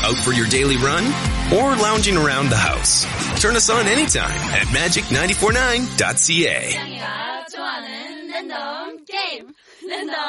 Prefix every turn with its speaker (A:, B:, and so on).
A: Out for your daily run or lounging around the house. Turn us on anytime at magic949.ca.
B: 좋아하는 랜덤 게임. 랜덤